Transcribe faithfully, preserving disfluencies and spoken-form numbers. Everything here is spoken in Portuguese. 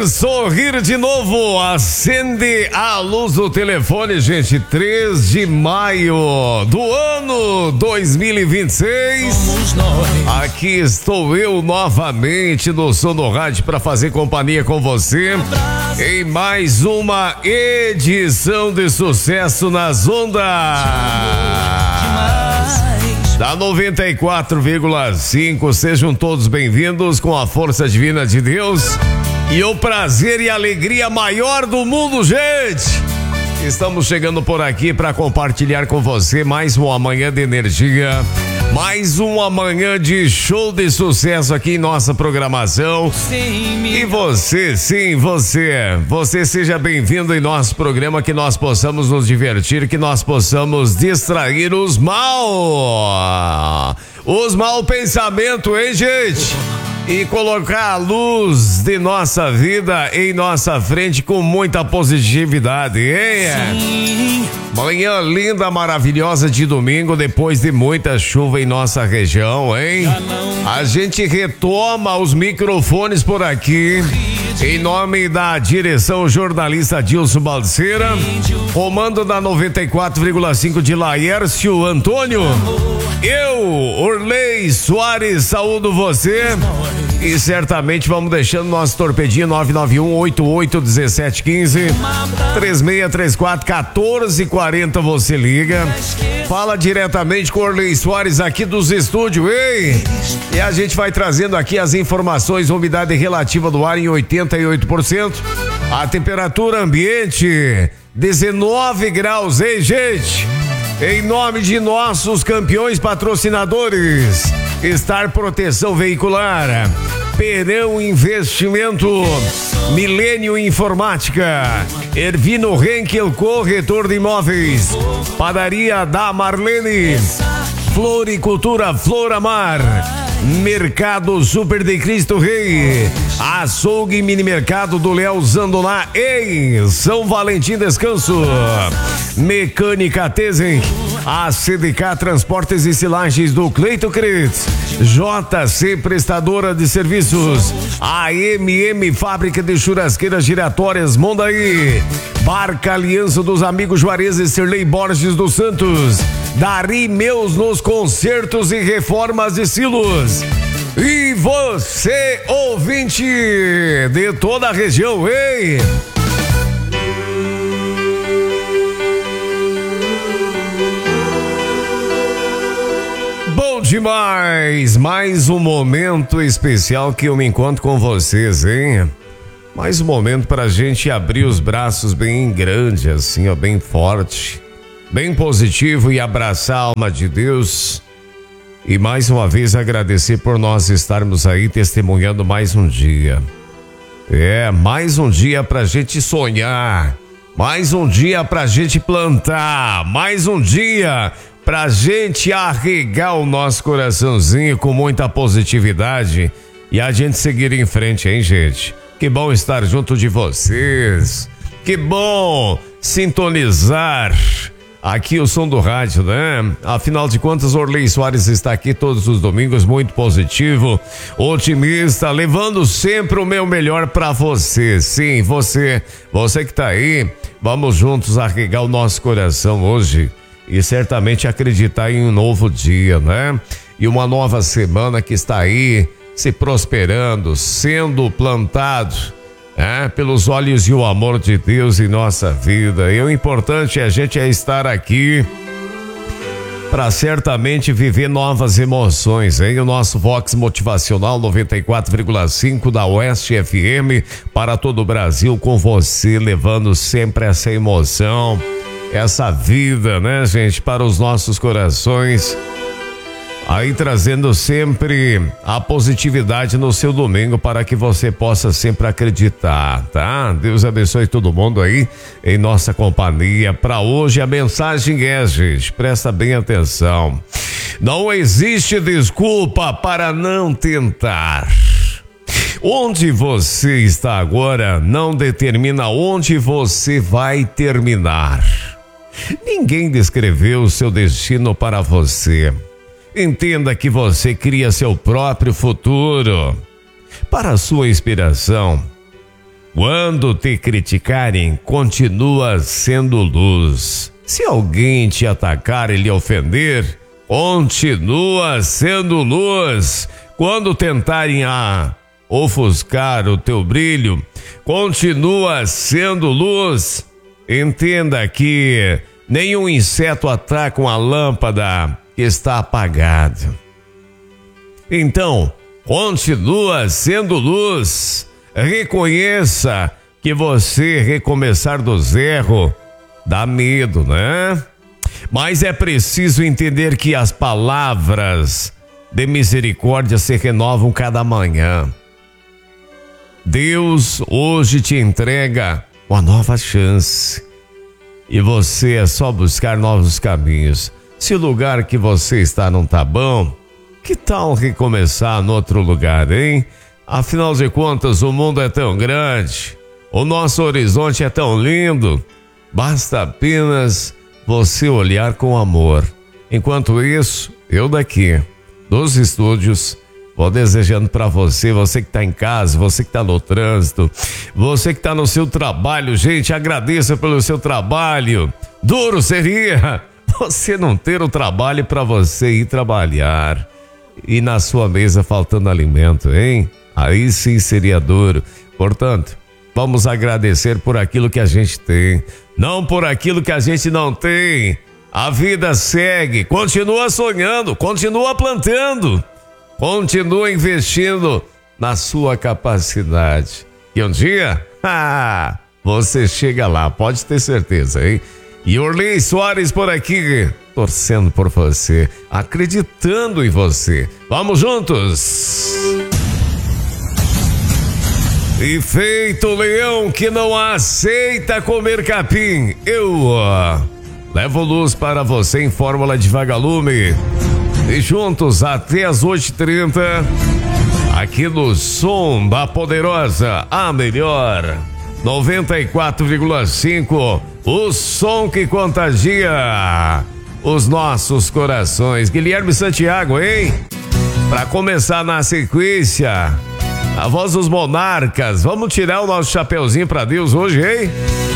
poder sorrir de novo. Acende a luz do telefone, gente. três de maio do ano dois mil e vinte e seis. Aqui estou eu novamente no Som do Rádio para fazer companhia com você em mais uma edição de sucesso nas ondas da noventa e quatro vírgula cinco. Sejam todos bem-vindos com a força divina de Deus e o prazer e alegria maior do mundo, gente. Estamos chegando por aqui para compartilhar com você mais uma manhã de energia, mais uma manhã de show de sucesso aqui em nossa programação. E você, sim, você, você seja bem-vindo em nosso programa, que nós possamos nos divertir, que nós possamos distrair os mal, os mau pensamentos, hein, gente? E colocar a luz de nossa vida em nossa frente com muita positividade, hein? Sim. Manhã linda, maravilhosa de domingo, depois de muita chuva em nossa região, hein? A gente retoma os microfones por aqui, em nome da direção jornalista Dilson Balseira, comando da noventa e quatro vírgula cinco de Laércio Antônio. Eu, Orley Soares, saúdo você e certamente vamos deixando nosso torpedinho nove nove um, oito oito um sete um cinco, três seis três quatro, um quatro quatro zero, você liga, fala diretamente com Orley Soares aqui dos estúdios, ei! E a gente vai trazendo aqui as informações, umidade relativa do ar em oitenta e oito por cento, a temperatura ambiente dezenove graus, hein, gente? Em nome de nossos campeões patrocinadores, Star Proteção Veicular, Perão Investimento, Milênio Informática, Ervino Henkel Corretor de Imóveis, Padaria da Marlene, Floricultura Floramar, Mercado Super de Cristo Rei, Açougue Mini Mercado do Léo Zandoná em São Valentim Descanso, Mecânica Tezen, a C D K Transportes e Silagens do Cleito Cretz, J C Prestadora de Serviços, a M M Fábrica de Churrasqueiras Giratórias Mondaí, Barca Aliança dos Amigos Juarez e Sirlei Borges dos Santos, Dari Meus nos Concertos e Reformas de Silos. E você, ouvinte de toda a região, ei! Bom demais! Mais um momento especial que eu me encontro com vocês, hein? Mais um momento pra gente abrir os braços bem grande, assim, ó, bem forte, bem positivo e abraçar a alma de Deus. E mais uma vez agradecer por nós estarmos aí testemunhando mais um dia. É, mais um dia pra gente sonhar, mais um dia pra gente plantar, mais um dia pra gente arregar o nosso coraçãozinho com muita positividade e a gente seguir em frente, hein, gente? Que bom estar junto de vocês, que bom sintonizar aqui o som do rádio, né? Afinal de contas, Orley Soares está aqui todos os domingos, muito positivo, otimista, levando sempre o meu melhor para você. Sim, você, você que tá aí, vamos juntos arregar o nosso coração hoje e certamente acreditar em um novo dia, né? E uma nova semana que está aí se prosperando, sendo plantado, é, pelos olhos e o amor de Deus em nossa vida. E o importante é a gente é estar aqui para certamente viver novas emoções, hein? O nosso Vox Motivacional noventa e quatro vírgula cinco da Oeste F M para todo o Brasil, com você, levando sempre essa emoção, essa vida, né, gente, para os nossos corações. Aí trazendo sempre a positividade no seu domingo para que você possa sempre acreditar, tá? Deus abençoe todo mundo aí em nossa companhia. Para hoje a mensagem é, gente, presta bem atenção. Não existe desculpa para não tentar. Onde você está agora não determina onde você vai terminar. Ninguém descreveu o seu destino para você. Entenda que você cria seu próprio futuro. Para a sua inspiração, Quando te criticarem, continua sendo luz. Se alguém te atacar e lhe ofender, continua sendo luz. Quando tentarem a ofuscar o teu brilho, continua sendo luz. Entenda que nenhum inseto ataca uma lâmpada que está apagada. Então, continua sendo luz. Reconheça que você recomeçar do zero dá medo, né? Mas é preciso entender que as palavras de misericórdia se renovam cada manhã. Deus hoje te entrega uma nova chance e você é só buscar novos caminhos. Se o lugar que você está não tá bom, que tal recomeçar no outro lugar, hein? Afinal de contas, o mundo é tão grande, o nosso horizonte é tão lindo, basta apenas você olhar com amor. Enquanto isso, eu daqui, dos estúdios, vou desejando para você, você que está em casa, você que está no trânsito, você que está no seu trabalho, gente, agradeça pelo seu trabalho. Duro seria você não ter o trabalho para você ir trabalhar e na sua mesa faltando alimento, hein? Aí sim seria duro. Portanto, vamos agradecer por aquilo que a gente tem, não por aquilo que a gente não tem. A vida segue, continua sonhando, continua plantando, continua investindo na sua capacidade. E um dia, ah, você chega lá, pode ter certeza, hein? E Orley Soares por aqui, torcendo por você, acreditando em você. Vamos juntos! E feito o leão que não aceita comer capim, eu ó, levo luz para você em fórmula de vagalume. E juntos até as oito e trinta, aqui no Som da Poderosa, a melhor, noventa e quatro vírgula cinco, o som que contagia os nossos corações. Guilherme Santiago, hein? Para começar na sequência, a voz dos monarcas. Vamos tirar o nosso chapeuzinho para Deus hoje, hein?